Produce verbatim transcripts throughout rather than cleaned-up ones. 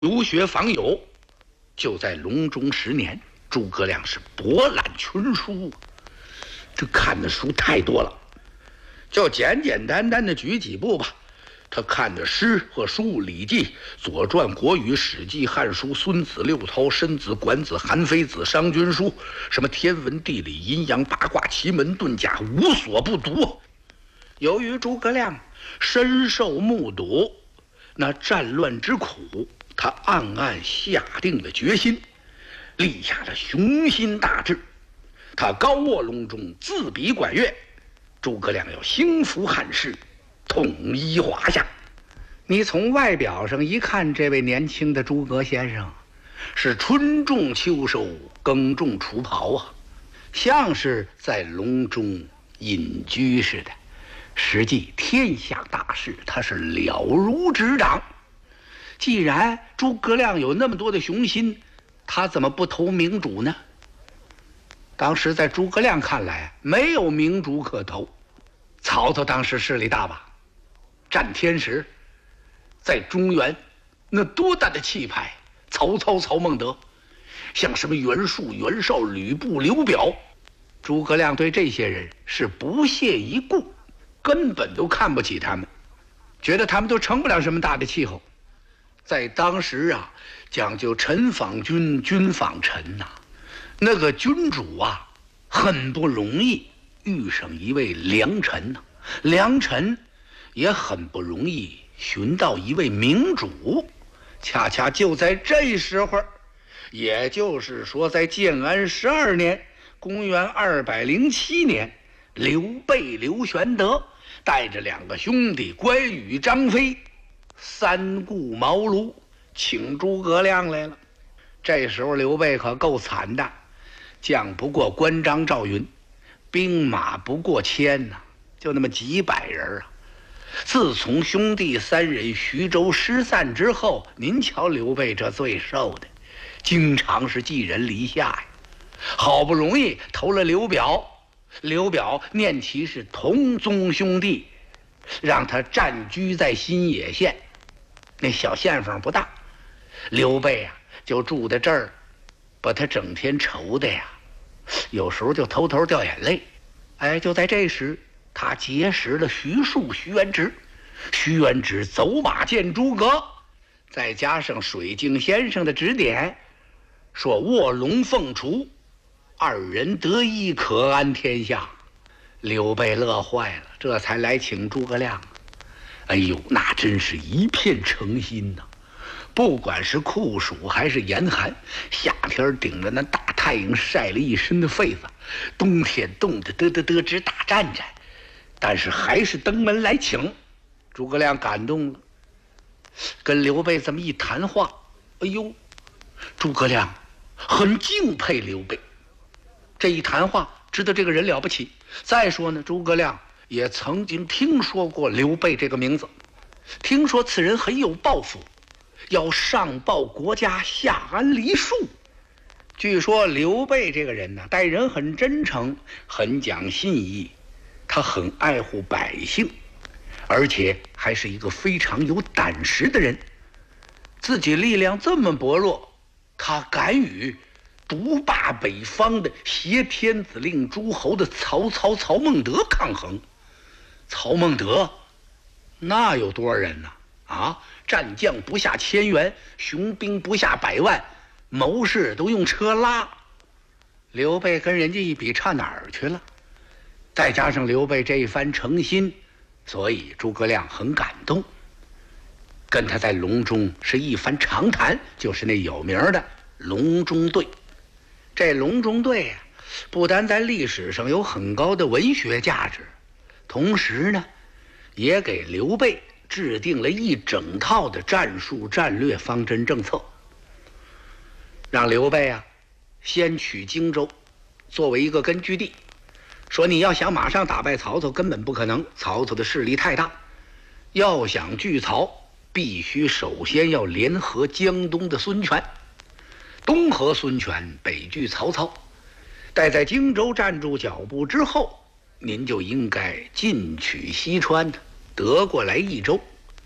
游学访友，就在隆中十年，诸葛亮是博览群书，这看的书太多了，就简简单单的举几部吧。他看的诗和书，《礼记》《左传》《国语》《史记》《汉书》《孙子》《六韬》《申子》《管子》《韩非子》《商君书》，什么天文地理、阴阳八卦、奇门遁甲，无所不读。由于诸葛亮深受目睹那战乱之苦，他暗暗下定了决心，立下了雄心大志。他高卧隆中，自比管乐。诸葛亮要兴复汉室，统一华夏。你从外表上一看，这位年轻的诸葛先生是春种秋收，耕种锄刨啊，像是在隆中隐居似的。实际天下大事他是了如指掌。既然诸葛亮有那么多的雄心，他怎么不投明主呢？当时在诸葛亮看来，没有明主可投。曹操当时势力大吧，战天时，在中原那多大的气派！曹操、曹孟德，像什么袁术、袁绍、吕布、刘表，诸葛亮对这些人是不屑一顾，根本都看不起他们，觉得他们都成不了什么大的气候。在当时啊，讲究臣访君，君访臣呐、啊，那个君主啊，很不容易遇上一位良臣呐、啊，良臣也很不容易寻到一位明主。恰恰就在这时候，也就是说，在建安十二年，公元二百零七年，刘备刘玄德带着两个兄弟关羽、张飞，三顾茅庐，请诸葛亮来了。这时候刘备可够惨的，将不过关张赵云，兵马不过千呐、啊，就那么几百人啊。自从兄弟三人徐州失散之后，您瞧刘备这最受的，经常是寄人篱下呀。好不容易投了刘表，刘表念其是同宗兄弟，让他暂居在新野县，那小县坊不大，刘备啊就住在这儿，把他整天愁的呀，有时候就偷偷掉眼泪。哎，就在这时，他结识了徐庶、徐元直。徐元直走马见诸葛，再加上水镜先生的指点，说卧龙凤雏，二人得一，可安天下。刘备乐坏了，这才来请诸葛亮。哎呦，那真是一片诚心呐、啊！不管是酷暑还是严寒，夏天顶着那大太阳晒了一身的痱子，冬天冻得嘚嘚嘚直打战战，但是还是登门来请。诸葛亮感动了，跟刘备这么一谈话，哎呦，诸葛亮很敬佩刘备。这一谈话知道这个人了不起。再说呢，诸葛亮也曾经听说过刘备这个名字，听说此人很有抱负，要上报国家，下安黎庶。据说刘备这个人呢，待人很真诚，很讲信义，他很爱护百姓，而且还是一个非常有胆识的人。自己力量这么薄弱，他敢与独霸北方的挟天子令诸侯的曹操、曹孟德抗衡。曹孟德那有多少人呢、啊？啊，战将不下千员，雄兵不下百万，谋士都用车拉。刘备跟人家一比，差哪儿去了？再加上刘备这一番诚心，所以诸葛亮很感动，跟他在隆中是一番长谈，就是那有名的隆中对。这隆中对呀、啊，不但在历史上有很高的文学价值，同时呢，也给刘备制定了一整套的战术、战略、方针政策，让刘备啊先取荆州作为一个根据地，说你要想马上打败曹操根本不可能，曹操的势力太大，要想拒曹必须首先要联合江东的孙权，东和孙权，北拒曹操，待在荆州站住脚步之后，您就应该进取西川，得过来益州。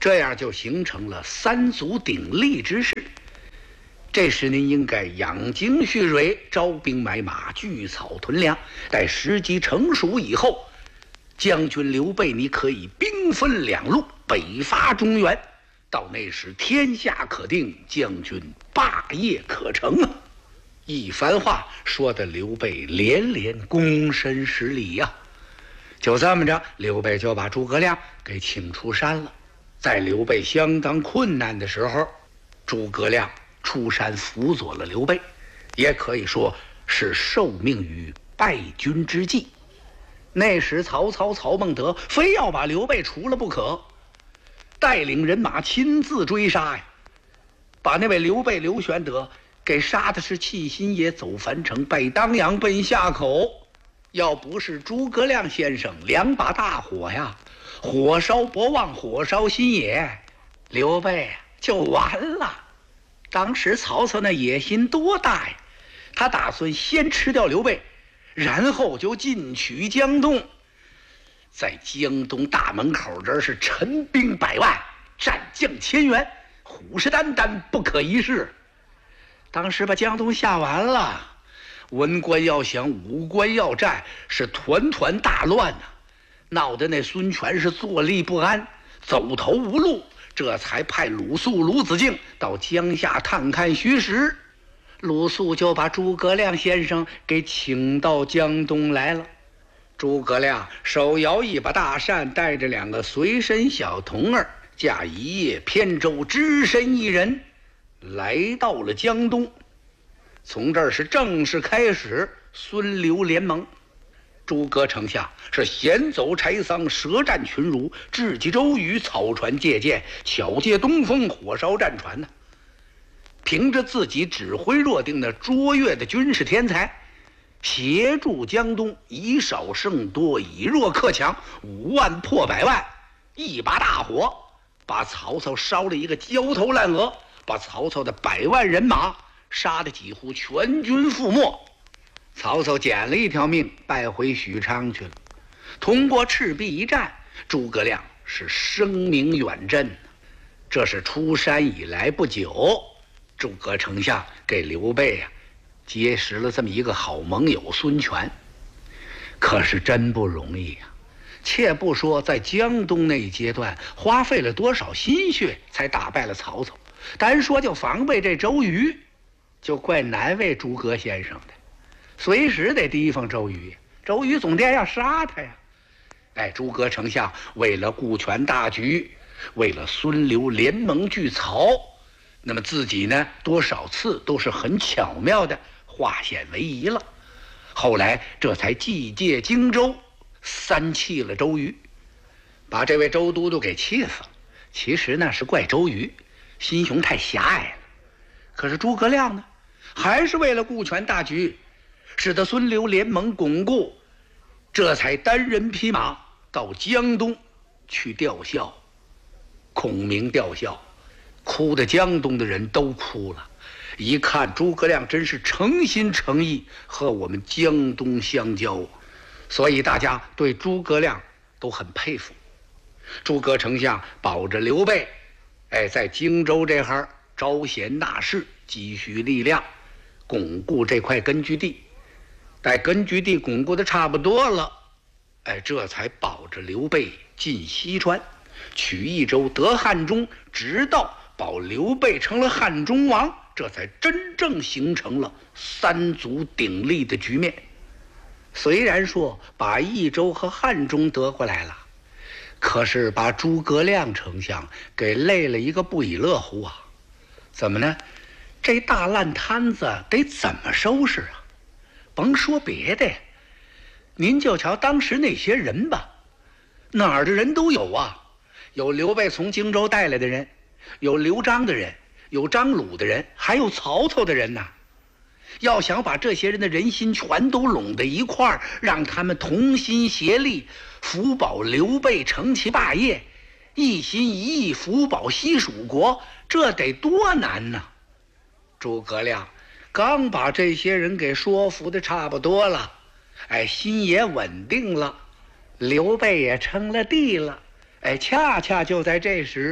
这样就形成了三足鼎立之势。这时您应该养精蓄锐，招兵买马，聚草屯粮，待时机成熟以后，将军刘备你可以兵分两路，北伐中原，到那时天下可定，将军霸业可成啊！一番话说的刘备连连躬身施礼呀、啊。就这么着，刘备就把诸葛亮给请出山了。在刘备相当困难的时候，诸葛亮出山辅佐了刘备，也可以说是受命于败军之际。那时曹操曹孟德非要把刘备除了不可，带领人马亲自追杀呀，把那位刘备刘玄德给杀的是弃新野，走樊城，拜当阳，奔下口。要不是诸葛亮先生两把大火呀，火烧博望，火烧新野，刘备就完了。当时曹操那野心多大呀，他打算先吃掉刘备，然后就进取江东。在江东大门口这是陈兵百万，战将千员，虎视眈眈，不可一世。当时把江东下完了，文官要想，武官要战，是团团大乱呐、啊，闹得那孙权是坐立不安，走投无路，这才派鲁肃、鲁子敬到江夏探看虚实。鲁肃就把诸葛亮先生给请到江东来了。诸葛亮手摇一把大扇，带着两个随身小童儿，驾一叶扁舟，只身一人来到了江东。从这儿是正式开始孙刘联盟。诸葛丞相是闲走柴桑，舌战群儒，智击周瑜，草船借箭，巧借东风，火烧战船呢、啊。凭着自己指挥若定的卓越的军事天才，协助江东以少胜多，以弱克强，五万破百万，一把大火把曹操烧了一个焦头烂额，把曹操的百万人马杀得几乎全军覆没。曹操捡了一条命，败回许昌去了。通过赤壁一战，诸葛亮是声名远震。这是出山以来不久，诸葛丞相给刘备啊结识了这么一个好盟友孙权。可是真不容易呀、啊！且不说在江东那一阶段花费了多少心血才打败了曹操，单说就防备这周瑜，就怪难为诸葛先生的，随时得提防周瑜，周瑜总得要杀他呀。哎，诸葛丞相为了顾全大局，为了孙刘联盟拒曹，那么自己呢多少次都是很巧妙的化险为夷了。后来这才计借荆州，三气了周瑜，把这位周都督给气死了。其实呢是怪周瑜心胸太狭隘了，可是诸葛亮呢还是为了顾全大局，使得孙刘联盟巩固，这才单人匹马到江东去吊孝。孔明吊孝，哭的江东的人都哭了，一看诸葛亮真是诚心诚意和我们江东相交，所以大家对诸葛亮都很佩服。诸葛丞相保着刘备，哎，在荆州这行招贤纳士，积蓄力量，巩固这块根据地。待根据地巩固的差不多了，哎，这才保着刘备进西川，取益州，得汉中，直到保刘备成了汉中王，这才真正形成了三足鼎立的局面。虽然说把益州和汉中得过来了，可是把诸葛亮丞相给累了一个不亦乐乎啊！怎么呢？这大烂摊子得怎么收拾啊？甭说别的，您就瞧当时那些人吧，哪儿的人都有啊，有刘备从荆州带来的人，有刘璋的人，有张鲁的人，还有曹操的人呐。要想把这些人的人心全都拢在一块儿，让他们同心协力辅保刘备成其霸业，一心一意辅保西蜀国，这得多难呢！诸葛亮刚把这些人给说服的差不多了，哎，心也稳定了，刘备也称了帝了，哎，恰恰就在这时，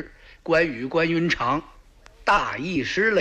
关羽关云长大意失了